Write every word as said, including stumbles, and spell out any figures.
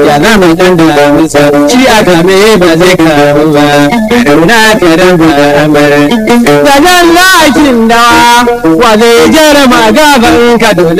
ya zama dan da musa shi aka me ba zai karu ba na karan ba amare gajan lakin dawa wa zai jara magaban ka dole